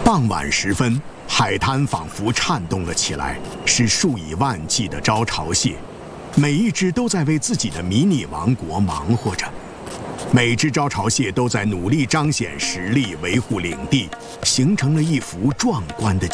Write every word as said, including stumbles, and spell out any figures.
傍晚时分，海滩仿佛颤动了起来，是数以万计的招潮蟹，每一只都在为自己的迷你王国忙活着。每只招潮蟹都在努力彰显实力，维护领地，形成了一幅壮观的景